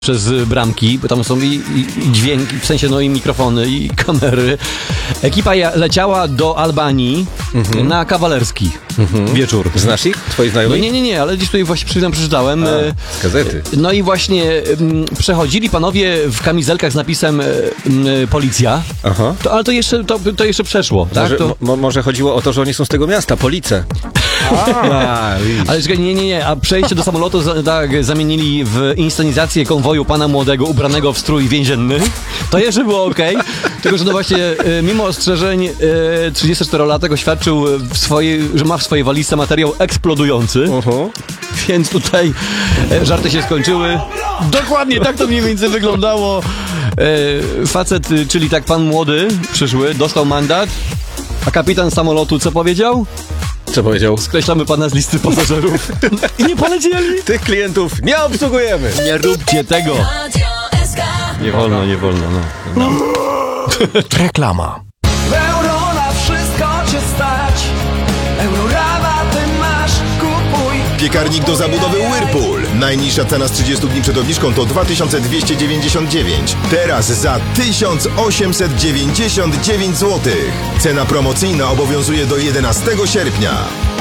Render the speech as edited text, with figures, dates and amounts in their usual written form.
przez bramki, bo tam są i dźwięk, w sensie no i mikrofony, i kamery. Ekipa leciała do Albanii na kawalerski wieczór. Znasz ich? Twoi No znajomi? nie, ale gdzieś tutaj właśnie przeczytałem. Z gazety. No i właśnie przechodzili panowie w kamizelkach z napisem policja. Aha. Ale to jeszcze przeszło, tak? Może chodziło o to, że oni są z tego miasta, Police. Ale czekaj, nie. A przejście do samolotu zamienili w inscenizację konwoju pana młodego ubranego w strój więzienny. To jeszcze było okej. Tylko, że no właśnie mimo ostrzeżeń 34-latek oświadczył że ma w swojej walizce materiał eksplodujący. Więc tutaj żarty się skończyły. Dokładnie tak to mniej więcej wyglądało. Facet, czyli tak pan młody przyszły, dostał mandat. A kapitan samolotu co powiedział? Co powiedział? Skreślamy pana z listy pasażerów. I nie polecieli. Tych klientów nie obsługujemy. Nie róbcie tego. Nie wolno, no. Reklama. Euro na wszystko cię stać. Eurorabaty masz, kupuj. Piekarnik do zabudowy Whirlpool. Najniższa cena z 30 dni przed obniżką to 2299. Teraz za 1899 zł. Cena promocyjna obowiązuje do 11 sierpnia.